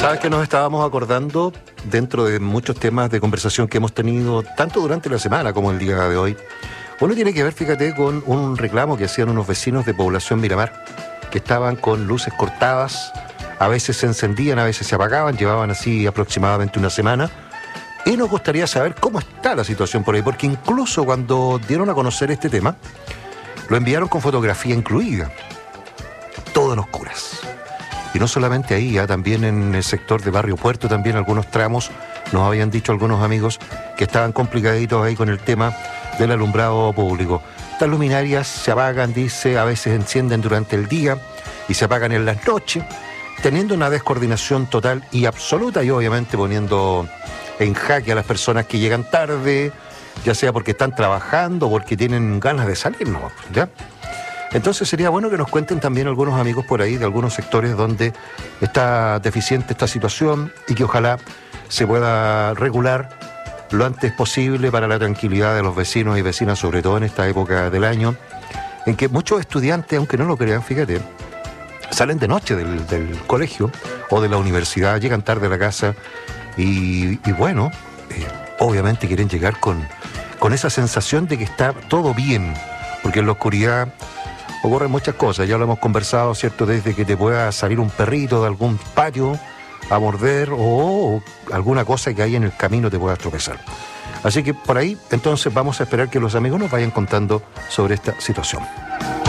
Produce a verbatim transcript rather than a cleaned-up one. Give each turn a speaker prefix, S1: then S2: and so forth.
S1: Sabes que nos estábamos acordando dentro de muchos temas de conversación que hemos tenido tanto durante la semana como el día de hoy. Uno tiene que ver, fíjate, con un reclamo que hacían unos vecinos de Población Miramar, que estaban con luces cortadas, a veces se encendían, a veces se apagaban, llevaban así aproximadamente una semana. Y nos gustaría saber cómo está la situación por ahí, porque incluso cuando dieron a conocer este tema, lo enviaron con fotografía incluida, todo en oscuras. Y no solamente ahí, ¿eh? También en el sector de Barrio Puerto, también algunos tramos, nos habían dicho algunos amigos que estaban complicaditos ahí con el tema del alumbrado público. Estas luminarias se apagan, dice, a veces encienden durante el día y se apagan en las noches, teniendo una descoordinación total y absoluta y obviamente poniendo en jaque a las personas que llegan tarde, ya sea porque están trabajando o porque tienen ganas de salir, ¿no? ¿Ya? Entonces sería bueno que nos cuenten también algunos amigos por ahí de algunos sectores donde está deficiente esta situación y que ojalá se pueda regular lo antes posible para la tranquilidad de los vecinos y vecinas, sobre todo en esta época del año, en que muchos estudiantes, aunque no lo crean, fíjate, salen de noche del, del colegio o de la universidad, llegan tarde a la casa y, y bueno, eh, obviamente quieren llegar con, con esa sensación de que está todo bien, porque en la oscuridad ocurren muchas cosas, ya lo hemos conversado, ¿cierto? Desde que te pueda salir un perrito de algún patio a morder o, o alguna cosa que hay en el camino te pueda tropezar. Así que por ahí, entonces, vamos a esperar que los amigos nos vayan contando sobre esta situación.